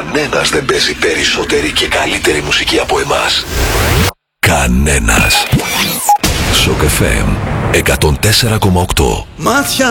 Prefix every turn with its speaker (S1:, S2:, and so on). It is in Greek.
S1: Κανένας δεν παίζει περισσότερη και καλύτερη μουσική από εμάς. Κανένας. Shock FM 104,8.
S2: Μάτια